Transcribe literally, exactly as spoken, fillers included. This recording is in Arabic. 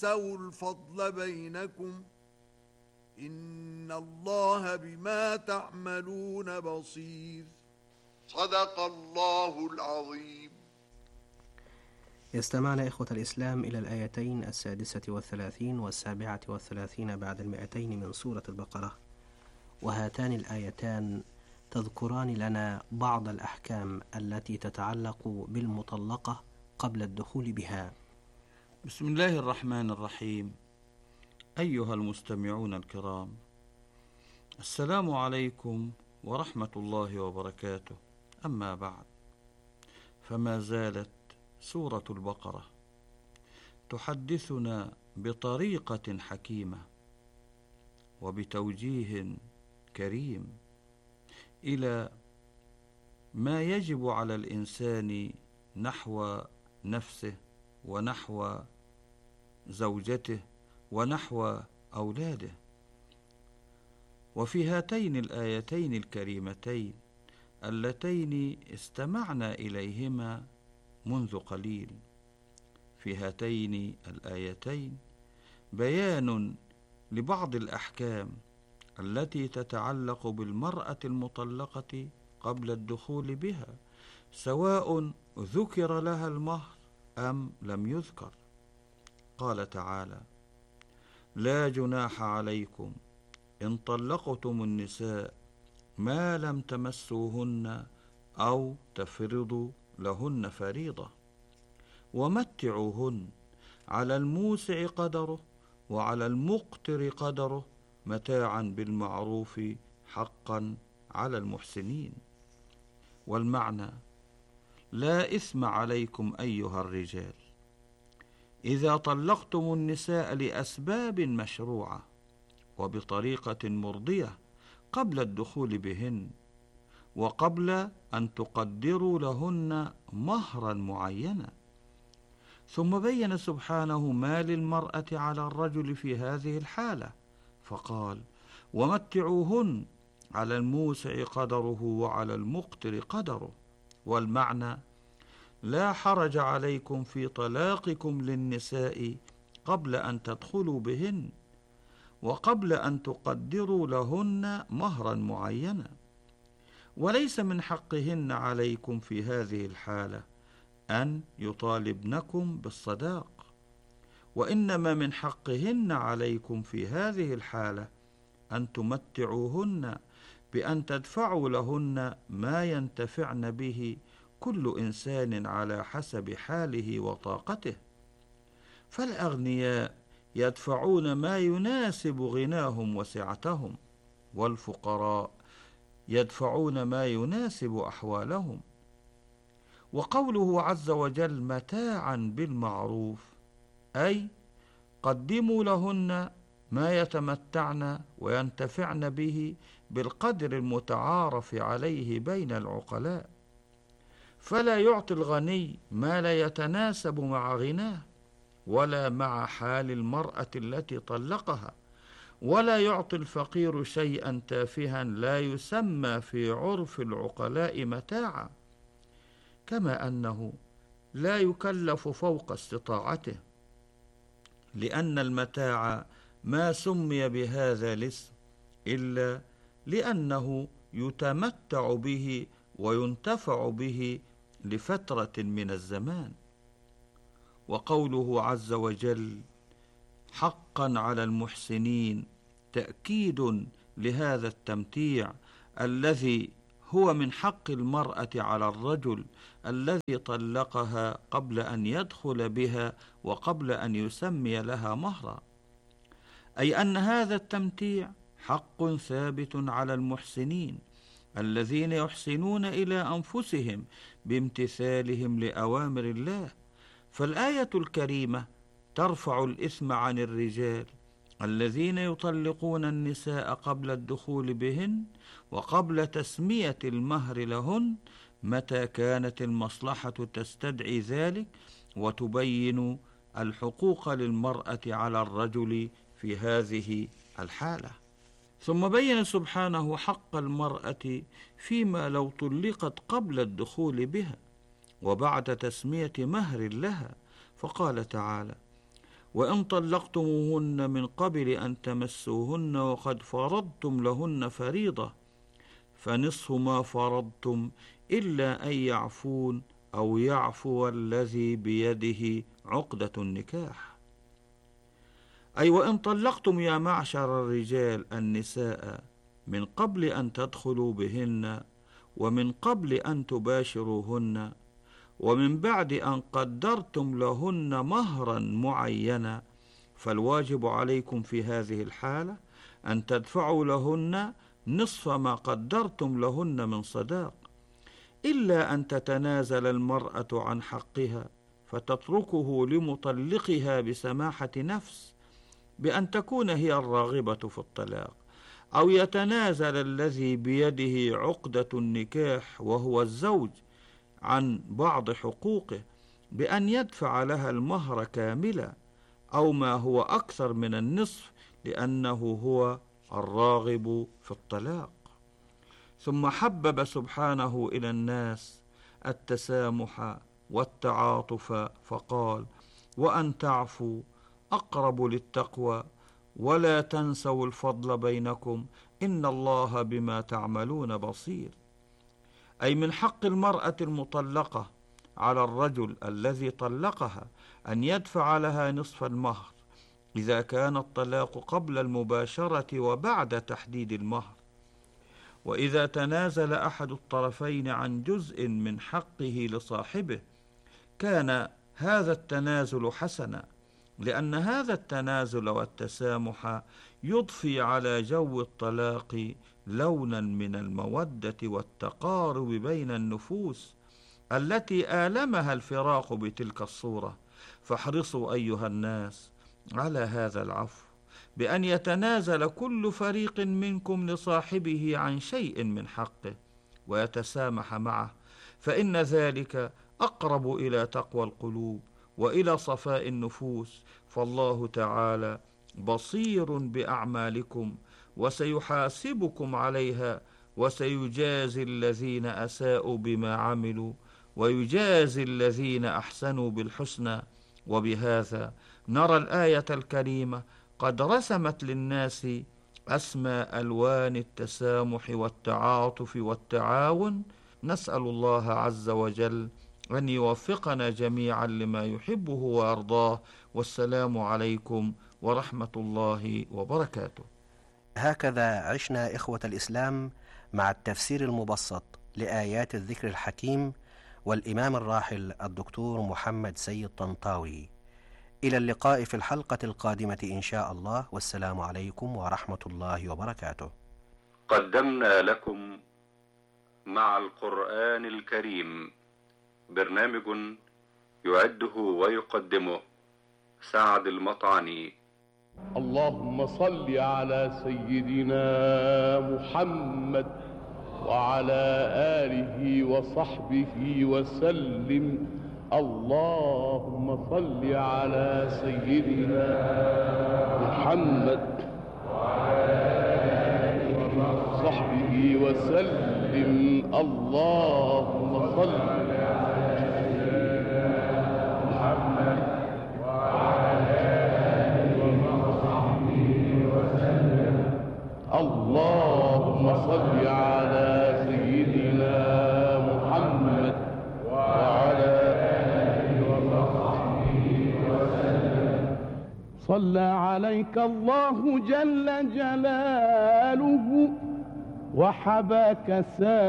تنسوا الفضل بينكم إن الله بما تعملون بصير. صدق الله العظيم. يستمعنا إخوة الإسلام إلى الآيتين السادسة والثلاثين والسابعة والثلاثين بعد المئتين من سورة البقرة، وهاتان الآيتان تذكران لنا بعض الأحكام التي تتعلق بالمطلقة قبل الدخول بها. بسم الله الرحمن الرحيم. أيها المستمعون الكرام، السلام عليكم ورحمة الله وبركاته. أما بعد، فما زالت سورة البقرة تحدثنا بطريقة حكيمة وبتوجيه كريم إلى ما يجب على الإنسان نحو نفسه ونحو زوجته ونحو أولاده. وفي هاتين الآيتين الكريمتين اللتين استمعنا إليهما منذ قليل، في هاتين الآيتين بيان لبعض الأحكام التي تتعلق بالمرأة المطلقة قبل الدخول بها، سواء ذكر لها المهر أم لم يذكر. قال تعالى: لا جناح عليكم إن طلقتم النساء ما لم تمسوهن أو تفرضوا لهن فريضة، ومتعوهن على الموسع قدره وعلى المقتر قدره متاعا بالمعروف حقا على المحسنين. والمعنى: لا إثم عليكم أيها الرجال إذا طلقتم النساء لأسباب مشروعة وبطريقة مرضية قبل الدخول بهن، وقبل أن تقدروا لهن مهرا معينا. ثم بين سبحانه ما للمرأة على الرجل في هذه الحالة، فقال: ومتعوهن على الموسع قدره وعلى المقتر قدره. والمعنى: لا حرج عليكم في طلاقكم للنساء قبل أن تدخلوا بهن، وقبل أن تقدروا لهن مهرا معينا. وليس من حقهن عليكم في هذه الحالة أن يطالبنكم بالصداق، وإنما من حقهن عليكم في هذه الحالة أن تمتعوهن بأن تدفعوا لهن ما ينتفعن به كل إنسان على حسب حاله وطاقته. فالأغنياء يدفعون ما يناسب غناهم وسعتهم، والفقراء يدفعون ما يناسب أحوالهم. وقوله عز وجل متاعا بالمعروف، أي قدموا لهن ما يتمتعن وينتفعن به بالقدر المتعارف عليه بين العقلاء، فلا يعطي الغني ما لا يتناسب مع غناه ولا مع حال المرأة التي طلقها، ولا يعطي الفقير شيئا تافها لا يسمى في عرف العقلاء متاعا، كما أنه لا يكلف فوق استطاعته، لأن المتاع ما سمي بهذا الاسم إلا لأنه يتمتع به وينتفع به لفترة من الزمان. وقوله عز وجل حقا على المحسنين تأكيد لهذا التمتيع الذي هو من حق المرأة على الرجل الذي طلقها قبل أن يدخل بها وقبل أن يسمي لها مهرا، أي أن هذا التمتيع حق ثابت على المحسنين الذين يحسنون إلى أنفسهم بامتثالهم لأوامر الله. فالآية الكريمة ترفع الإثم عن الرجال الذين يطلقون النساء قبل الدخول بهن وقبل تسمية المهر لهن، متى كانت المصلحة تستدعي ذلك وتبين الحقوق للمرأة على الرجل في هذه الحالة. ثم بين سبحانه حق المرأة فيما لو طلقت قبل الدخول بها وبعد تسمية مهر لها، فقال تعالى: وإن طلقتموهن من قبل أن تمسوهن وقد فرضتم لهن فريضة فنصف ما فرضتم إلا أن يعفون أو يعفو الذي بيده عقدة النكاح. أي وإن طلقتم يا معشر الرجال النساء من قبل أن تدخلوا بهن ومن قبل أن تباشروهن ومن بعد أن قدرتم لهن مهرا معينا، فالواجب عليكم في هذه الحالة أن تدفعوا لهن نصف ما قدرتم لهن من صداق، إلا أن تتنازل المرأة عن حقها فتتركه لمطلقها بسماحة نفس بأن تكون هي الراغبة في الطلاق، أو يتنازل الذي بيده عقدة النكاح وهو الزوج عن بعض حقوقه بأن يدفع لها المهر كاملا أو ما هو أكثر من النصف لأنه هو الراغب في الطلاق. ثم حبب سبحانه إلى الناس التسامح والتعاطف فقال: وأن تعفوا أقرب للتقوى ولا تنسوا الفضل بينكم إن الله بما تعملون بصير. أي من حق المرأة المطلقة على الرجل الذي طلقها أن يدفع لها نصف المهر إذا كان الطلاق قبل المباشرة وبعد تحديد المهر، وإذا تنازل أحد الطرفين عن جزء من حقه لصاحبه كان هذا التنازل حسنا، لأن هذا التنازل والتسامح يضفي على جو الطلاق لونا من المودة والتقارب بين النفوس التي آلمها الفراق بتلك الصورة. فاحرصوا أيها الناس على هذا العفو بأن يتنازل كل فريق منكم لصاحبه عن شيء من حقه ويتسامح معه، فإن ذلك أقرب إلى تقوى القلوب وإلى صفاء النفوس، فالله تعالى بصير بأعمالكم وسيحاسبكم عليها وسيجازي الذين أساءوا بما عملوا ويجازي الذين أحسنوا بالحسنى. وبهذا نرى الآية الكريمة قد رسمت للناس أسمى ألوان التسامح والتعاطف والتعاون. نسأل الله عز وجل أن يوفقنا جميعا لما يحبه وأرضاه، والسلام عليكم ورحمة الله وبركاته. هكذا عشنا إخوة الإسلام مع التفسير المبسط لآيات الذكر الحكيم والإمام الراحل الدكتور محمد سيد طنطاوي. إلى اللقاء في الحلقة القادمة إن شاء الله، والسلام عليكم ورحمة الله وبركاته. قدمنا لكم مع القرآن الكريم برنامج يعده ويقدمه سعد المطعني. اللهم صل على سيدنا محمد وعلى آله وصحبه وسلم. اللهم صل على سيدنا محمد وعلى آله وصحبه وسلم. اللهم صل على سيدنا محمد وعلى آله وصحبه وسلم. اللهم صل على سيدنا محمد وعلى آله وصحبه وسلم. صلى عليك الله جل جلاله وحباك سامي